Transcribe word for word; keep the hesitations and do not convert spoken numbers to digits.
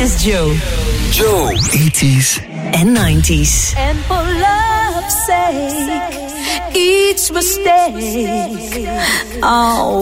is Joe. Joe. eighties en nineties. And for love's sake, each mistake, oh,